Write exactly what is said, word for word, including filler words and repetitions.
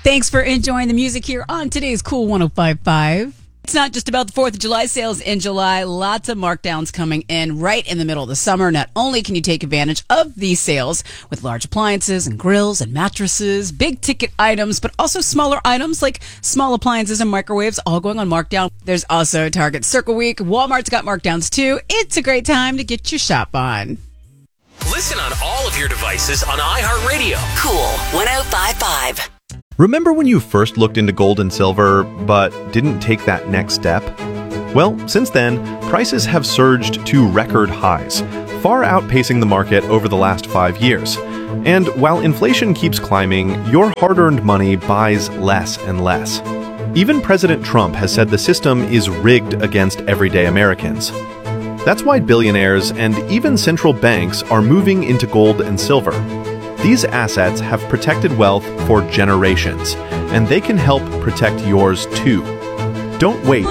Thanks for enjoying the music here on today's Cool one oh five point five. It's not just about the fourth of July sales in July. Lots of markdowns coming in right in the middle of the summer. Not only can you take advantage of these sales with large appliances and grills and mattresses, big ticket items, but also smaller items like small appliances and microwaves all going on markdown. There's also Target Circle Week. Walmart's got markdowns too. It's a great time to get your shop on. Listen on all of your devices on iHeartRadio. Cool one oh five point five. Remember when you first looked into gold and silver, but didn't take that next step? Well, since then, prices have surged to record highs, far outpacing the market over the last five years. And while inflation keeps climbing, your hard-earned money buys less and less. Even President Trump has said the system is rigged against everyday Americans. That's why billionaires and even central banks are moving into gold and silver. These assets have protected wealth for generations, and they can help protect yours too. Don't wait